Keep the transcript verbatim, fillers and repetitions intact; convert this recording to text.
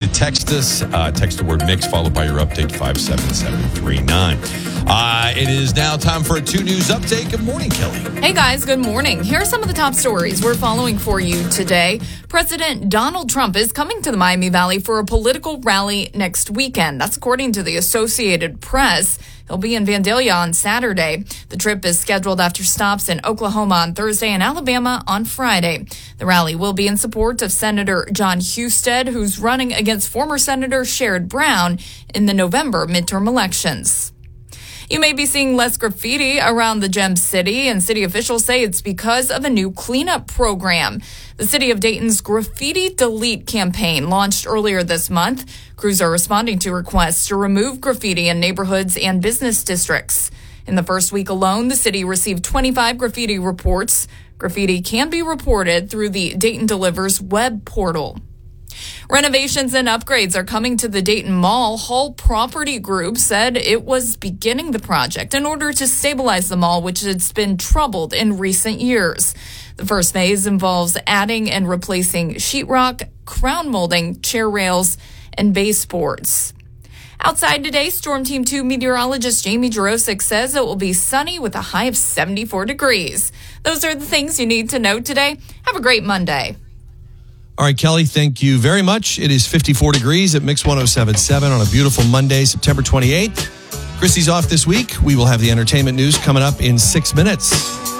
text us. Uh, text the word mix followed by your update to five seven seven three nine. Uh, it is now time for a two News update. Good morning, Kelly. Hey, guys. Good morning. Here are some of the top stories we're following for you today. President Donald Trump is coming to the Miami Valley for a political rally next weekend. That's according to the Associated Press. He'll be in Vandalia on Saturday. The trip is scheduled after stops in Oklahoma on Thursday and Alabama on Friday. The rally will be in support of Senator John Husted, who's running against former Senator Sherrod Brown in the November midterm elections. You may be seeing less graffiti around the Gem City, and city officials say it's because of a new cleanup program. The City of Dayton's Graffiti Delete campaign launched earlier this month. Crews are responding to requests to remove graffiti in neighborhoods and business districts. In the first week alone, the city received twenty-five graffiti reports. Graffiti can be reported through the Dayton Delivers web portal. Renovations and upgrades are coming to the Dayton Mall. Hall Property Group said it was beginning the project in order to stabilize the mall, which has been troubled in recent years. The first phase involves adding and replacing sheetrock, crown molding, chair rails, and baseboards. Outside today, Storm Team two meteorologist Jamie Jurosic says it will be sunny with a high of seventy-four degrees. Those are the things you need to know today. Have a great Monday. All right, Kelly, thank you very much. It is fifty-four degrees at Mix one oh seven point seven on a beautiful Monday, September twenty-eighth. Christy's off this week. We will have the entertainment news coming up in six minutes.